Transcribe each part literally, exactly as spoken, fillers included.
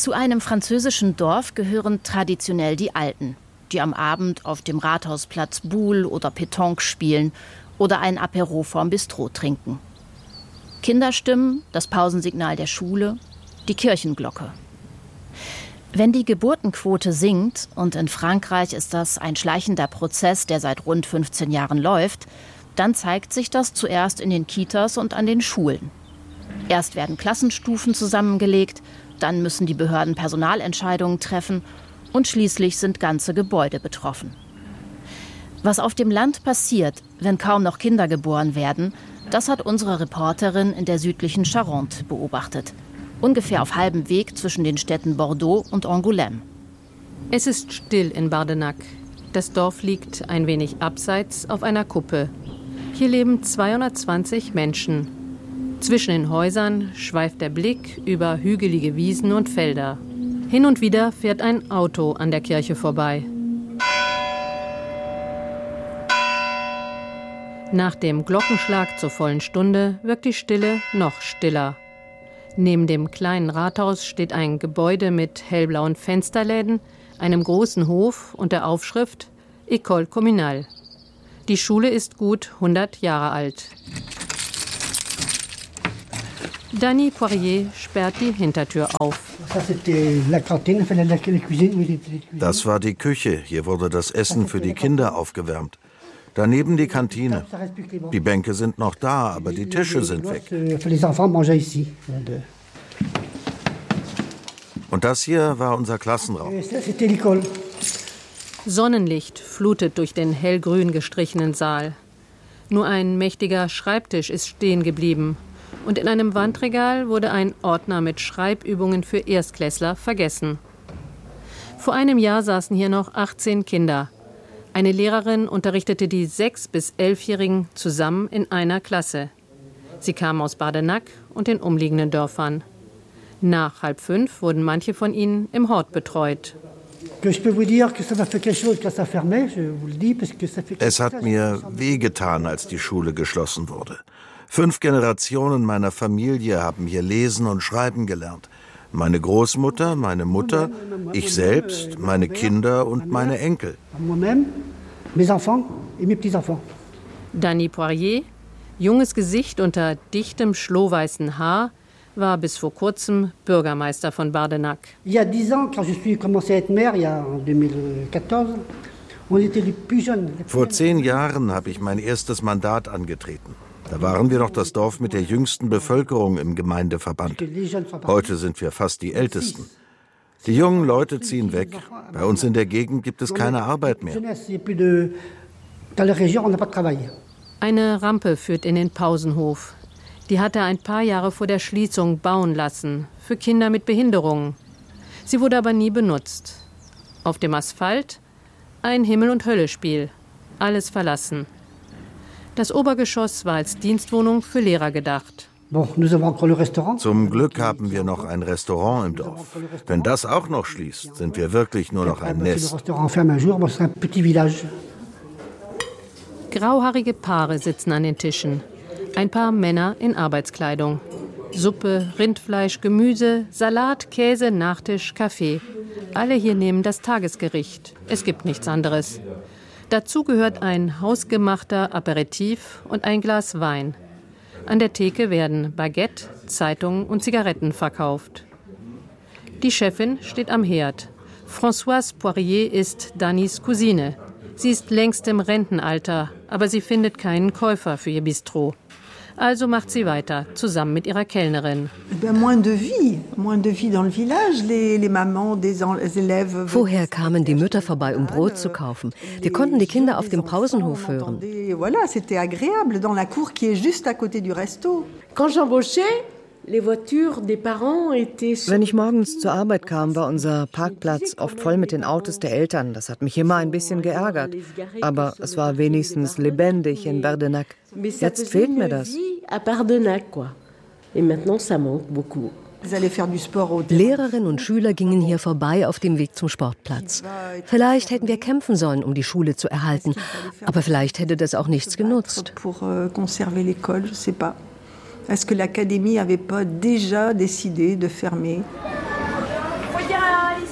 Zu einem französischen Dorf gehören traditionell die Alten, die am Abend auf dem Rathausplatz Boule oder Pétanque spielen oder ein Apéro vorm Bistro trinken. Kinderstimmen, das Pausensignal der Schule, die Kirchenglocke. Wenn die Geburtenquote sinkt, und in Frankreich ist das ein schleichender Prozess, der seit rund fünfzehn Jahren läuft, dann zeigt sich das zuerst in den Kitas und an den Schulen. Erst werden Klassenstufen zusammengelegt, dann müssen die Behörden Personalentscheidungen treffen und schließlich sind ganze Gebäude betroffen. Was auf dem Land passiert, wenn kaum noch Kinder geboren werden, das hat unsere Reporterin in der südlichen Charente beobachtet. Ungefähr auf halbem Weg zwischen den Städten Bordeaux und Angoulême. Es ist still in Bardenac. Das Dorf liegt ein wenig abseits auf einer Kuppe. Hier leben zweihundertzwanzig Menschen. Zwischen den Häusern schweift der Blick über hügelige Wiesen und Felder. Hin und wieder fährt ein Auto an der Kirche vorbei. Nach dem Glockenschlag zur vollen Stunde wirkt die Stille noch stiller. Neben dem kleinen Rathaus steht ein Gebäude mit hellblauen Fensterläden, einem großen Hof und der Aufschrift École Communale. Die Schule ist gut hundert Jahre alt. Dany Poirier sperrt die Hintertür auf. Das war die Küche. Hier wurde das Essen für die Kinder aufgewärmt. Daneben die Kantine. Die Bänke sind noch da, aber die Tische sind weg. Und das hier war unser Klassenraum. Sonnenlicht flutet durch den hellgrün gestrichenen Saal. Nur ein mächtiger Schreibtisch ist stehen geblieben. Und in einem Wandregal wurde ein Ordner mit Schreibübungen für Erstklässler vergessen. Vor einem Jahr saßen hier noch achtzehn Kinder. Eine Lehrerin unterrichtete die sechs- bis elfjährigen zusammen in einer Klasse. Sie kamen aus Bardenac und den umliegenden Dörfern. Nach halb fünf wurden manche von ihnen im Hort betreut. Es hat mir wehgetan, als die Schule geschlossen wurde. Fünf Generationen meiner Familie haben hier lesen und schreiben gelernt. Meine Großmutter, meine Mutter, ich selbst, meine Kinder und meine Enkel. Dany Poirier, junges Gesicht unter dichtem, schlohweißen Haar, war bis vor kurzem Bürgermeister von Bardenac. Vor zehn Jahren habe ich mein erstes Mandat angetreten. Da waren wir noch das Dorf mit der jüngsten Bevölkerung im Gemeindeverband. Heute sind wir fast die Ältesten. Die jungen Leute ziehen weg. Bei uns in der Gegend gibt es keine Arbeit mehr. Eine Rampe führt in den Pausenhof. Die hat er ein paar Jahre vor der Schließung bauen lassen, für Kinder mit Behinderungen. Sie wurde aber nie benutzt. Auf dem Asphalt ein Himmel- und Hölle-Spiel. Alles verlassen. Das Obergeschoss war als Dienstwohnung für Lehrer gedacht. Zum Glück haben wir noch ein Restaurant im Dorf. Wenn das auch noch schließt, sind wir wirklich nur noch ein Nest. Grauhaarige Paare sitzen an den Tischen. Ein paar Männer in Arbeitskleidung. Suppe, Rindfleisch, Gemüse, Salat, Käse, Nachtisch, Kaffee. Alle hier nehmen das Tagesgericht. Es gibt nichts anderes. Dazu gehört ein hausgemachter Aperitif und ein Glas Wein. An der Theke werden Baguette, Zeitungen und Zigaretten verkauft. Die Chefin steht am Herd. Françoise Poirier ist Danys Cousine. Sie ist längst im Rentenalter, aber sie findet keinen Käufer für ihr Bistro. Also macht sie weiter, zusammen mit ihrer Kellnerin. Vorher kamen die Mütter vorbei, um Brot zu kaufen. Wir konnten die Kinder auf dem Pausenhof hören. Wenn ich morgens zur Arbeit kam, war unser Parkplatz oft voll mit den Autos der Eltern. Das hat mich immer ein bisschen geärgert. Aber es war wenigstens lebendig in Bardenac. Jetzt fehlt mir das. Lehrerinnen und Schüler gingen hier vorbei auf dem Weg zum Sportplatz. Vielleicht hätten wir kämpfen sollen, um die Schule zu erhalten. Aber vielleicht hätte das auch nichts genutzt. Est-ce que l'académie n'avait pas déjà décidé de fermer?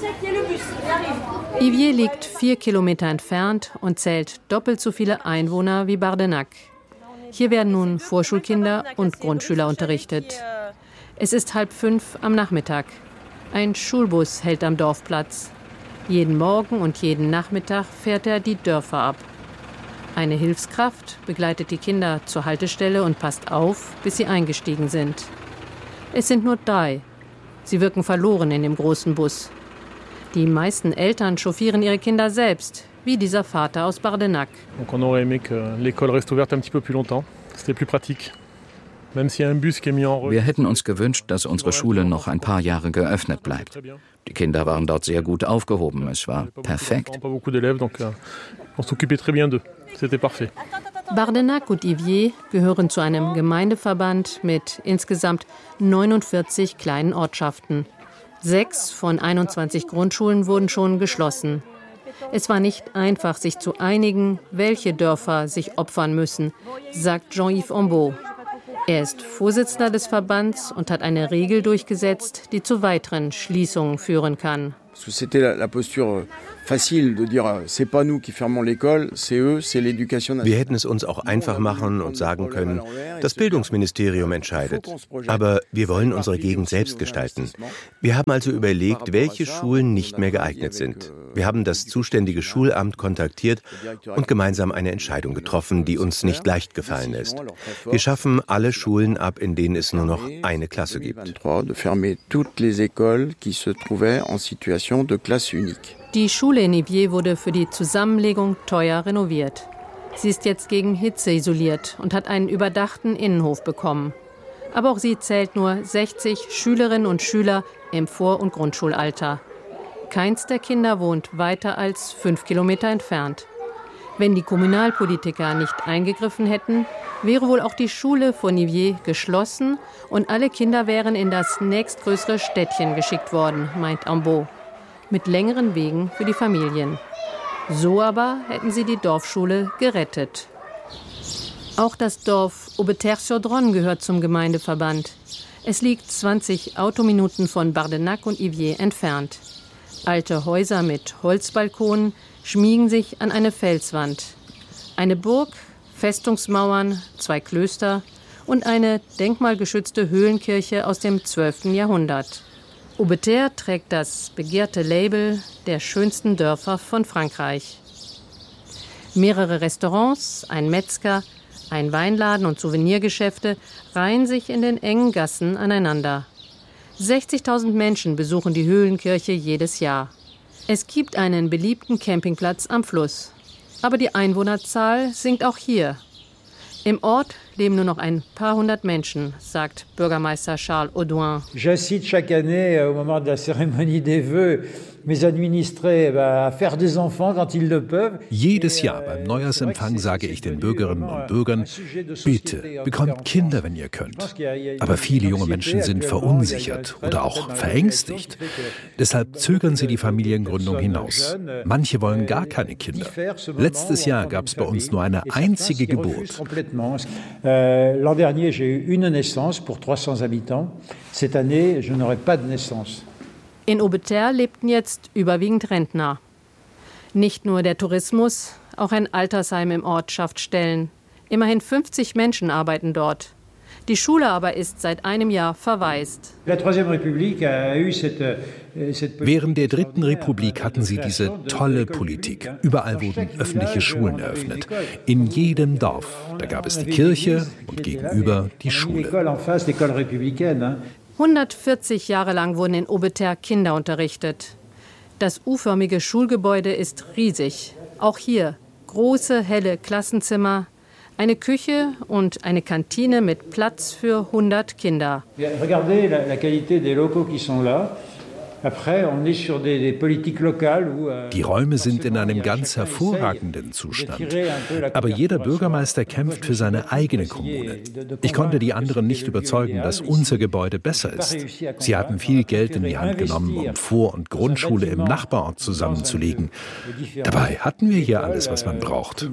Ivier liegt vier Kilometer entfernt und zählt doppelt so viele Einwohner wie Bardenac. Hier werden nun Vorschulkinder und Grundschüler unterrichtet. Es ist halb fünf am Nachmittag. Ein Schulbus hält am Dorfplatz. Jeden Morgen und jeden Nachmittag fährt er die Dörfer ab. Eine Hilfskraft begleitet die Kinder zur Haltestelle und passt auf, bis sie eingestiegen sind. Es sind nur drei. Sie wirken verloren in dem großen Bus. Die meisten Eltern chauffieren ihre Kinder selbst, wie dieser Vater aus Bardenac. Wir hätten uns gewünscht, dass unsere Schule noch ein paar Jahre geöffnet bleibt. Die Kinder waren dort sehr gut aufgehoben. Es war perfekt. Bardenac und Ivier gehören zu einem Gemeindeverband mit insgesamt neunundvierzig kleinen Ortschaften. Sechs von einundzwanzig Grundschulen wurden schon geschlossen. Es war nicht einfach, sich zu einigen, welche Dörfer sich opfern müssen, sagt Jean-Yves Ambeau. Er ist Vorsitzender des Verbands und hat eine Regel durchgesetzt, die zu weiteren Schließungen führen kann. Wir hätten es uns auch einfach machen und sagen können, das Bildungsministerium entscheidet. Aber wir wollen unsere Gegend selbst gestalten. Wir haben also überlegt, welche Schulen nicht mehr geeignet sind. Wir haben das zuständige Schulamt kontaktiert und gemeinsam eine Entscheidung getroffen, die uns nicht leicht gefallen ist. Wir schaffen alle Schulen ab, in denen es nur noch eine Klasse gibt. Die Schule in Ivier wurde für die Zusammenlegung teuer renoviert. Sie ist jetzt gegen Hitze isoliert und hat einen überdachten Innenhof bekommen. Aber auch sie zählt nur sechzig Schülerinnen und Schüler im Vor- und Grundschulalter. Keins der Kinder wohnt weiter als fünf Kilometer entfernt. Wenn die Kommunalpolitiker nicht eingegriffen hätten, wäre wohl auch die Schule von Ivier geschlossen und alle Kinder wären in das nächstgrößere Städtchen geschickt worden, meint Ambeau. Mit längeren Wegen für die Familien. So aber hätten sie die Dorfschule gerettet. Auch das Dorf Aubeterre-sur-Dronne gehört zum Gemeindeverband. Es liegt zwanzig Autominuten von Bardenac und Ivier entfernt. Alte Häuser mit Holzbalkonen schmiegen sich an eine Felswand. Eine Burg, Festungsmauern, zwei Klöster und eine denkmalgeschützte Höhlenkirche aus dem zwölften Jahrhundert. Aubeterre trägt das begehrte Label der schönsten Dörfer von Frankreich. Mehrere Restaurants, ein Metzger, ein Weinladen und Souvenirgeschäfte reihen sich in den engen Gassen aneinander. sechzigtausend Menschen besuchen die Höhlenkirche jedes Jahr. Es gibt einen beliebten Campingplatz am Fluss. Aber die Einwohnerzahl sinkt auch hier. Im Ort leben nur noch ein paar hundert Menschen, sagt Bürgermeister Charles Audouin. J'incite chaque année au moment de la cérémonie des vœux mes administrés à faire des enfants quand ils le peuvent. Jedes Jahr beim Neujahrsempfang sage ich den Bürgerinnen und Bürgern, bitte bekommt Kinder, wenn ihr könnt. Aber viele junge Menschen sind verunsichert oder auch verängstigt. Deshalb zögern sie die Familiengründung hinaus. Manche wollen gar keine Kinder. Letztes Jahr gab es bei uns nur eine einzige Geburt. L'an dernier, j'ai eu une naissance pour trois cents habitants. Cette année, je n'aurai pas de naissance. In Aubeterre lebten jetzt überwiegend Rentner. Nicht nur der Tourismus, auch ein Altersheim im Ort schafft Stellen. Immerhin fünfzig Menschen arbeiten dort. Die Schule aber ist seit einem Jahr verwaist. Während der Dritten Republik hatten sie diese tolle Politik. Überall wurden öffentliche Schulen eröffnet. In jedem Dorf. Da gab es die Kirche und gegenüber die Schule. hundertvierzig Jahre lang wurden in Aubeterre Kinder unterrichtet. Das U-förmige Schulgebäude ist riesig. Auch hier große, helle Klassenzimmer, eine Küche und eine Kantine mit Platz für hundert Kinder. Die Räume sind in einem ganz hervorragenden Zustand. Aber jeder Bürgermeister kämpft für seine eigene Kommune. Ich konnte die anderen nicht überzeugen, dass unser Gebäude besser ist. Sie hatten viel Geld in die Hand genommen, um Vor- und Grundschule im Nachbarort zusammenzulegen. Dabei hatten wir hier alles, was man braucht.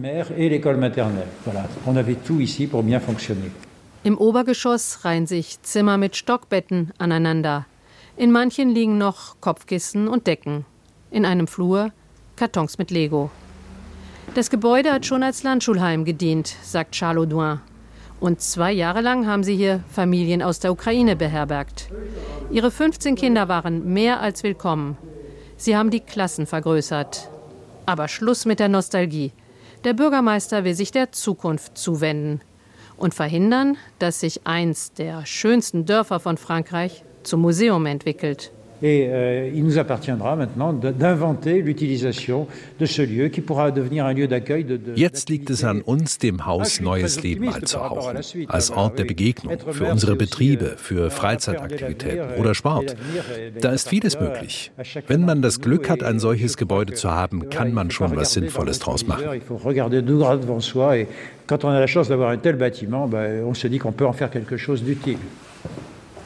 Im Obergeschoss reihen sich Zimmer mit Stockbetten aneinander. In manchen liegen noch Kopfkissen und Decken. In einem Flur Kartons mit Lego. Das Gebäude hat schon als Landschulheim gedient, sagt Charles Audouin. Und zwei Jahre lang haben sie hier Familien aus der Ukraine beherbergt. Ihre fünfzehn Kinder waren mehr als willkommen. Sie haben die Klassen vergrößert. Aber Schluss mit der Nostalgie. Der Bürgermeister will sich der Zukunft zuwenden und verhindern, dass sich eins der schönsten Dörfer von Frankreich zum Museum entwickelt. Et euh, il nous appartiendra maintenant d'inventer l'utilisation de ce lieu qui pourra devenir un lieu d'accueil de, de Jetzt liegt es an uns, dem Haus neues Leben einzuhauchen. Als Ort der Begegnung, für unsere Betriebe, für Freizeitaktivitäten oder Sport. Da ist vieles möglich. Wenn man das Glück hat, ein solches Gebäude zu haben, kann man schon was Sinnvolles draus machen. Quand on a la chance d'avoir un tel bâtiment, on se dit qu'on peut en faire quelque chose d'utile.